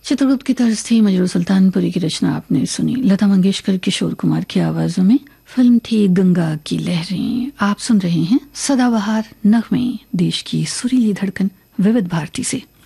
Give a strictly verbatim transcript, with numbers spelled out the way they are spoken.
चित्रगुप्त की तर्ज थी, मजरू सुल्तानपुरी की रचना आपने सुनी लता मंगेशकर, किशोर कुमार की आवाजों में। फिल्म थी गंगा की लहरें। आप सुन रहे हैं सदाबहार नगमे, देश की सुरीली धड़कन विविध भारती से।